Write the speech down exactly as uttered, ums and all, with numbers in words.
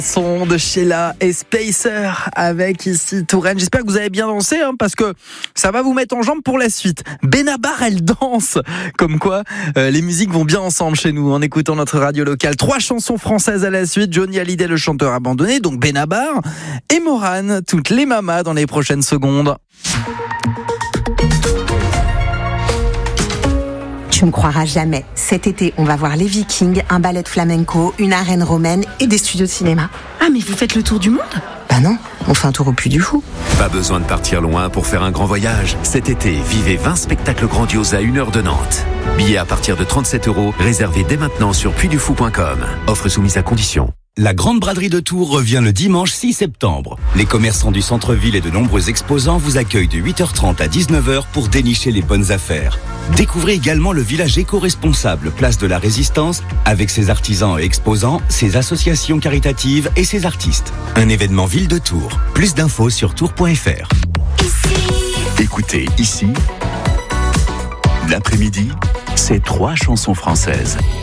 Son de Sheila et Spacer avec ici Touraine. J'espère que vous avez bien dansé hein, parce que ça va vous mettre en jambe pour la suite. Benabar, elle danse. Comme quoi, euh, les musiques vont bien ensemble chez nous en écoutant notre radio locale. Trois chansons françaises à la suite. Johnny Hallyday, le chanteur abandonné, donc Benabar et Morane, toutes les mamas dans les prochaines secondes. Tu me croiras jamais. Cet été, on va voir les Vikings, un ballet de flamenco, une arène romaine et des studios de cinéma. Ah, mais vous faites le tour du monde ? Bah non, on fait un tour au Puy du Fou. Pas besoin de partir loin pour faire un grand voyage. Cet été, vivez vingt spectacles grandioses à une heure de Nantes. Billets à partir de trente-sept euros, réservés dès maintenant sur puy du fou point com. Offre soumise à condition. La Grande Braderie de Tours revient le dimanche six septembre. Les commerçants du centre-ville et de nombreux exposants vous accueillent de huit heures trente à dix-neuf heures pour dénicher les bonnes affaires. Découvrez également le village éco-responsable, place de la Résistance, avec ses artisans et exposants, ses associations caritatives et ses artistes. Un événement Ville de Tours. Plus d'infos sur tours point f r. Écoutez ici, l'après-midi, c'est trois chansons françaises.